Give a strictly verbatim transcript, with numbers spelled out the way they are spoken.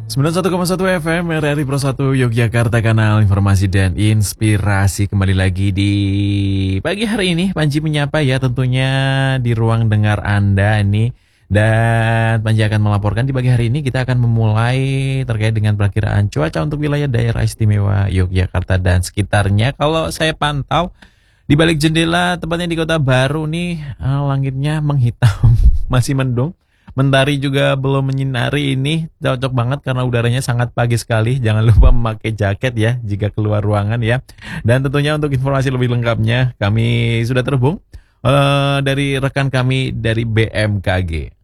sembilan puluh satu koma satu F M R R I Pro satu Yogyakarta, kanal informasi dan inspirasi. Kembali lagi di pagi hari ini Panji menyapa ya, tentunya di ruang dengar Anda ini. Dan Panji akan melaporkan di pagi hari ini kita akan memulai terkait dengan perakiraan cuaca untuk wilayah daerah istimewa Yogyakarta dan sekitarnya. Kalau saya pantau di balik jendela, tepatnya di Kota Baru nih, langitnya menghitam, masih mendung. Mentari juga belum menyinari ini, cocok banget karena udaranya sangat pagi sekali. Jangan lupa memakai jaket ya jika keluar ruangan ya. Dan tentunya untuk informasi lebih lengkapnya kami sudah terhubung uh, dari rekan kami dari B M K G.